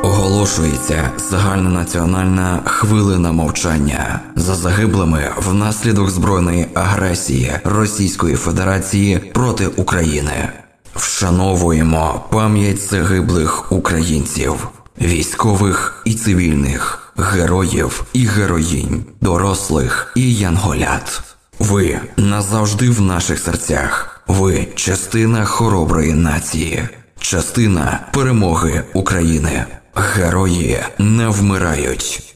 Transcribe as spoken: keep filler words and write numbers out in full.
Оголошується загальнонаціональна хвилина мовчання за загиблими внаслідок збройної агресії Російської Федерації проти України. Вшановуємо пам'ять загиблих українців, військових і цивільних, героїв і героїнь, дорослих і янголят. Ви назавжди в наших серцях. Ви частина хороброї нації, частина перемоги України. Герої не вмирають.